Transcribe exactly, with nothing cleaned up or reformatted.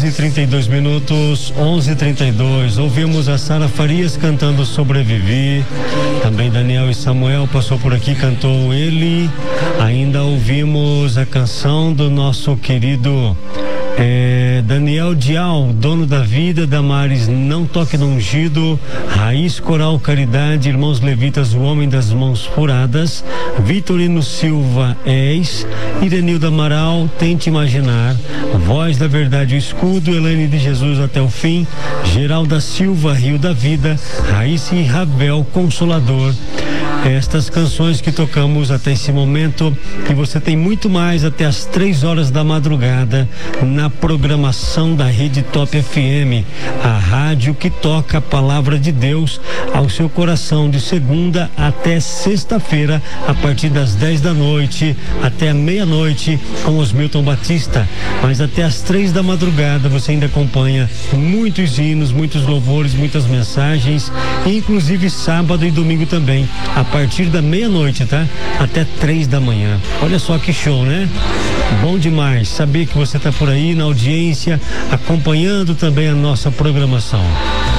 onze e trinta e dois minutos, onze e trinta e dois. Ouvimos a Sara Farias cantando Sobrevivi. Também Daniel e Samuel passou por aqui, cantou Ele. Ainda ouvimos a canção do nosso querido É, Daniel Dial, Dono da Vida, Damares, Não Toque no Ungido, Raiz Coral Caridade, Irmãos Levitas, O Homem das Mãos Furadas, Vitorino Silva, És, Irenilda Amaral, Tente Imaginar, Voz da Verdade, O Escudo, Elaine de Jesus, Até o Fim, Geralda Silva, Rio da Vida, Raíssa e Ravel, Consolador. Estas canções que tocamos até esse momento, e você tem muito mais até as três horas da madrugada na programação da Rede Top F M, a rádio que toca a palavra de Deus ao seu coração, de segunda até sexta-feira, a partir das dez da noite até a meia-noite, com os Milton Batista. Mas até as três da madrugada você ainda acompanha muitos hinos, muitos louvores, muitas mensagens, inclusive sábado e domingo também, a partir da meia-noite, tá? Até três da manhã. Olha só que show, né? Bom demais saber que você tá por aí na audiência, acompanhando também a nossa programação.